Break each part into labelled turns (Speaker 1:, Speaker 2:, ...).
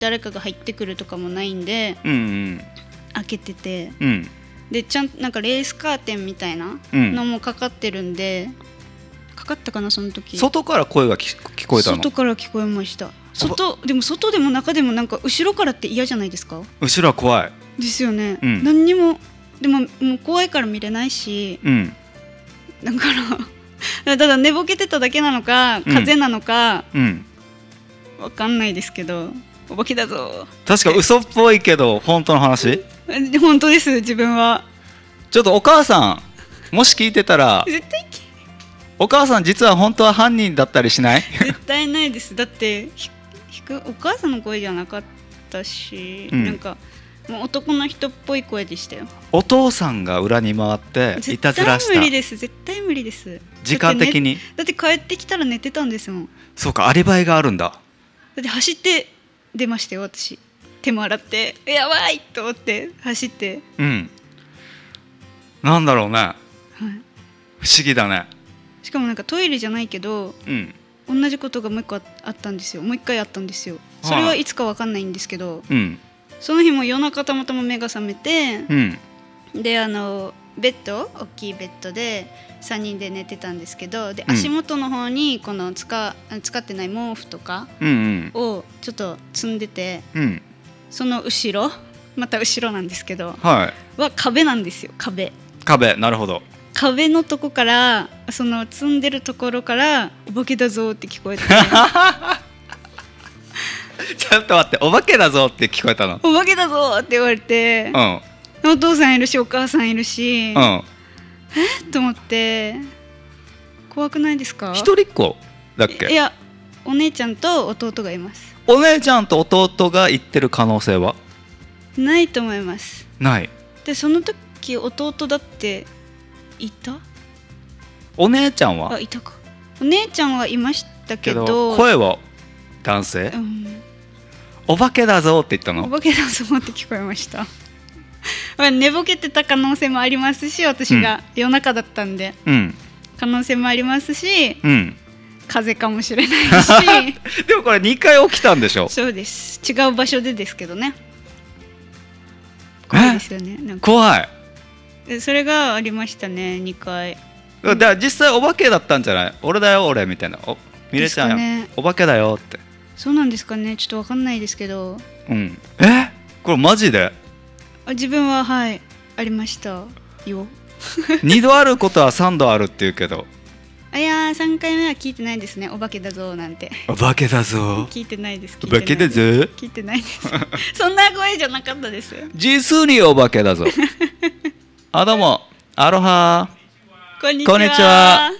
Speaker 1: 誰かが入ってくるとかもないんで、
Speaker 2: うんうん、
Speaker 1: 開けてて、
Speaker 2: うん、
Speaker 1: でちゃんとなんかレースカーテンみたいなのもかかってるんで、かかったかなその時。
Speaker 2: 外から声が聞こえたの？
Speaker 1: 外から聞こえました。でも外でも中でもなんか後ろからって嫌じゃないですか？
Speaker 2: 後ろは怖い
Speaker 1: ですよね、
Speaker 2: うん、
Speaker 1: 何にも。でももう怖いから見れないし、
Speaker 2: うん、
Speaker 1: だからただ寝ぼけてただけなのか風邪なのか、
Speaker 2: うん、
Speaker 1: わかんないですけど、お化けだぞ。
Speaker 2: 確か嘘っぽいけど本当の話？
Speaker 1: 本当です。自分は
Speaker 2: ちょっとお母さんもし聞いてたら、
Speaker 1: 絶対
Speaker 2: お母さん実は本当は犯人だったりしない？
Speaker 1: 絶対ないです。だってお母さんの声じゃなかったし、
Speaker 2: うん、
Speaker 1: なんかもう男の人っぽい声でしたよ。
Speaker 2: お父さんが裏に回っていたずらした。
Speaker 1: 絶対無理です。絶対無理です。
Speaker 2: 時間的に
Speaker 1: だって帰ってきたら寝てたんですもん。
Speaker 2: そうか、アリバイがあるんだ。
Speaker 1: だって走って出ましたよ私。手も洗ってやばいと思って走って。
Speaker 2: うん、なんだろうね、
Speaker 1: はい、
Speaker 2: 不思議だね。
Speaker 1: しかもなんかトイレじゃないけど、
Speaker 2: うん、
Speaker 1: 同じことがもう一個あったんですよ。もう一回あったんですよ。それはいつかわかんないんですけど、
Speaker 2: うん、
Speaker 1: その日も夜中たまたま目が覚めて、
Speaker 2: うん、
Speaker 1: でベッド、大きいベッドで3人で寝てたんですけど、で、
Speaker 2: うん、
Speaker 1: 足元の方にこの使ってない毛布とかをちょっと積んでて、
Speaker 2: うんうん、
Speaker 1: その後ろ、また後ろなんですけど、
Speaker 2: はい、
Speaker 1: は壁なんですよ。壁、
Speaker 2: なるほど。
Speaker 1: 壁のとこから、その積んでるところからお化けだぞって聞こえて
Speaker 2: ちょっと待って、お化けだぞって聞こえたの？
Speaker 1: お化けだぞって言われて、
Speaker 2: うん、
Speaker 1: お父さんいるしお母さんいるし、
Speaker 2: うん、
Speaker 1: と思って。怖くないですか？
Speaker 2: 一人っ子だっけ？
Speaker 1: いや、お姉ちゃんと弟がいます。
Speaker 2: お姉ちゃんと弟が行ってる可能性は
Speaker 1: ないと思います。
Speaker 2: ない。
Speaker 1: でその時弟だっていた？
Speaker 2: お姉ちゃんは？
Speaker 1: いたか。お姉ちゃんはいましたけど、
Speaker 2: 声は男性、お化けだぞって言ったの？
Speaker 1: お化けだぞって聞こえました寝ぼけてた可能性もありますし、私が夜中だったんで、可能性もありますし、風邪かもしれないし
Speaker 2: でもこれ2回起きたんでしょ？そう
Speaker 1: です。違う場所でですけどね。怖いですよね。なんか
Speaker 2: 怖い。
Speaker 1: それがありましたね、2回。
Speaker 2: だから実際お化けだったんじゃない？俺だよ俺みたいな、ミレちゃん、ね、お化けだよって。
Speaker 1: そうなんですかね、ちょっと分かんないですけど。
Speaker 2: これマジで？
Speaker 1: 自分ははいありましたよ
Speaker 2: 2度あることは3度あるって言うけど、
Speaker 1: いやー3回目は聞いてないですね。お化けだぞなんて。
Speaker 2: お化けだぞ
Speaker 1: 聞いてないです。
Speaker 2: お化けだぞ
Speaker 1: 聞いてないですそんな声じゃなかったですよ。
Speaker 2: 実にお化けだぞあ、どうも、アロハ、
Speaker 1: こんにちは。
Speaker 2: こんにちは。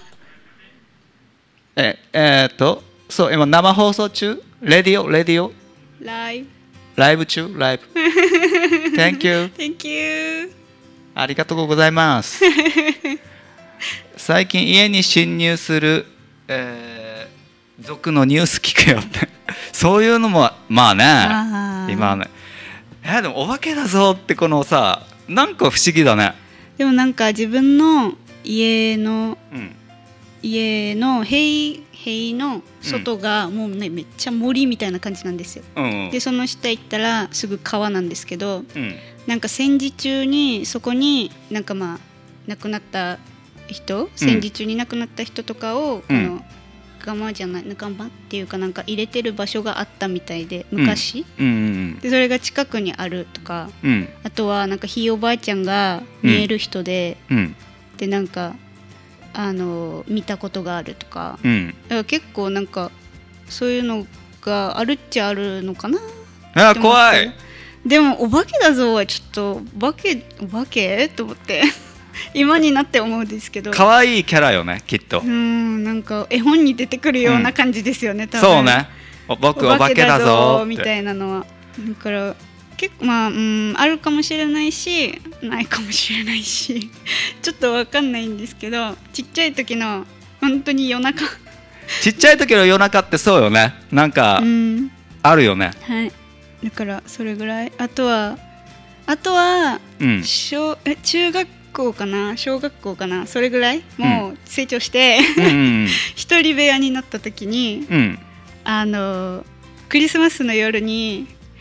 Speaker 2: そう今生放送中？レディオライブ中ライブThank you ありがとうございます最近家に侵入する、族のニュース聞くよってそういうのもまあね、今はね。でもお化けだぞってこのさ、なんか不思議だね。
Speaker 1: でもなんか自分の家の塀の外がもうね、めっちゃ森みたいな感じなんですよ、でその下行ったらすぐ川なんですけど、なんか戦時中にそこになんかまあ亡くなった人、戦時中に亡くなった人とかをこのガマっていうかなんか入れてる場所があったみたいで、昔、でそれが近くにあるとか、あとはなんかひいおばあちゃんが見える人で、でなんか見たことがあるとか、だから結構なんかそういうのがあるっちゃあるのかな。
Speaker 2: 怖い。
Speaker 1: でもお化けだぞはちょっとお化けと思って今になって思うんですけど、
Speaker 2: 可愛いキャラよねきっと。
Speaker 1: なんか絵本に出てくるような感じですよね、多分。
Speaker 2: そうね、僕お化けだぞ
Speaker 1: みたいなのは。だから結構まあ、あるかもしれないしないかもしれないしちょっと分かんないんですけど、ちっちゃい時の本当に夜中
Speaker 2: ちっちゃい時の夜中ってそうよね、なんか、あるよね。
Speaker 1: はい、だからそれぐらい。あとは、中学校かな小学校かな、それぐらいもう成長して一人部屋になった時に、クリスマスの夜に